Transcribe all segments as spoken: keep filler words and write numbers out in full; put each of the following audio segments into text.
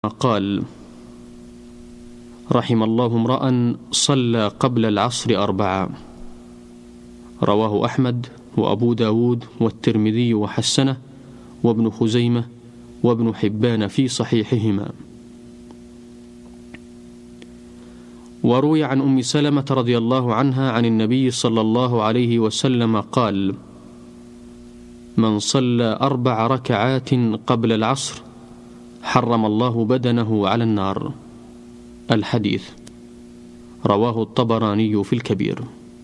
قال: رحم الله امرأ صلى قبل العصر أربعة. رواه أحمد وأبو داود والترمذي وحسنه وابن خزيمة وابن حبان في صحيحهما. وروي عن أم سلمة رضي الله عنها عن النبي صلى الله عليه وسلم قال: من صلى أربع ركعات قبل العصر حرم الله بدنه على النار. الحديث رواه الطبراني في الكبير.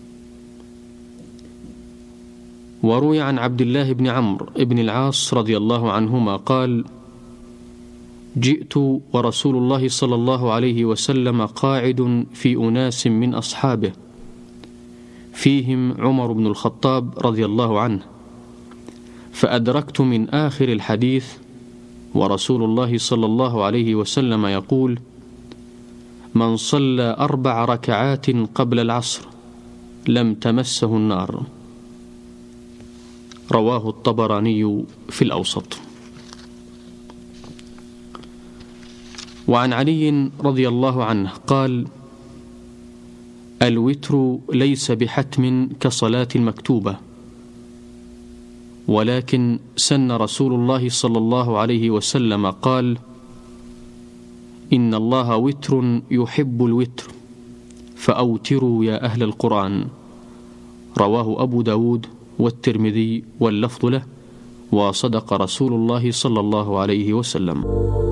وروي عن عبد الله بن عمرو بن العاص رضي الله عنهما قال: جئت ورسول الله صلى الله عليه وسلم قاعد في أناس من أصحابه فيهم عمر بن الخطاب رضي الله عنه، فأدركت من آخر الحديث ورسول الله صلى الله عليه وسلم يقول: من صلى أربع ركعات قبل العصر لم تمسه النار. رواه الطبراني في الأوسط. وعن علي رضي الله عنه قال: الوتر ليس بحتم كصلاة المكتوبة، ولكن سن رسول الله صلى الله عليه وسلم قال: إن الله وتر يحب الوتر فأوتروا يا أهل القرآن. رواه أبو داود والترمذي واللفظ له، وصدق رسول الله صلى الله عليه وسلم.